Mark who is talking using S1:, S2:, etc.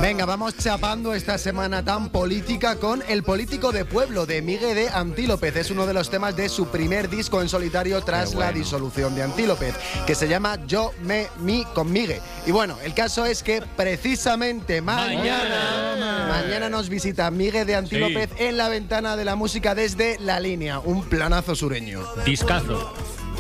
S1: Venga, vamos chapando esta semana tan política con El político de pueblo de Migue de Antílopez. Es uno de los temas de su primer disco en solitario tras la disolución de Antílopez, que se llama Yo, me, mi con Migue. Y bueno, el caso es que precisamente mañana nos visita Migue de Antílopez en la ventana de la música desde La Línea, un planazo sureño.
S2: Discazo.